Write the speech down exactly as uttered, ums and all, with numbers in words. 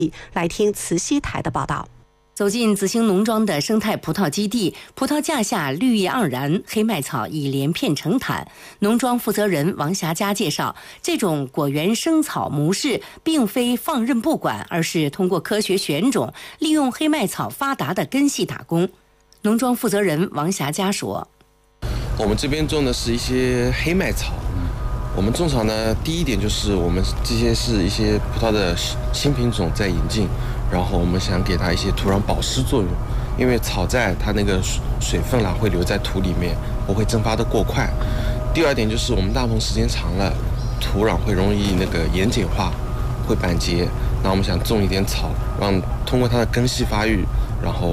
来听慈溪台的报道。 走进紫星农庄的生态葡萄基地，葡萄架下绿意盎然，黑麦草已连片成毯。农庄负责人王霞佳介绍，这种果园生草模式并非放任不管，而是通过科学选种，利用黑麦草发达的根系打工。农庄负责人王霞佳说：“ 我们这边种的是一些黑麦草。我们种草呢，第一点就是我们这些是一些葡萄的新品种在引进。”然后我们想给它一些土壤保湿作用，因为草在它那个水分啦会留在土里面，不会蒸发得过快。第二点就是我们大棚时间长了，土壤会容易那个盐碱化，会板结。那我们想种一点草，让通过它的根系发育，然后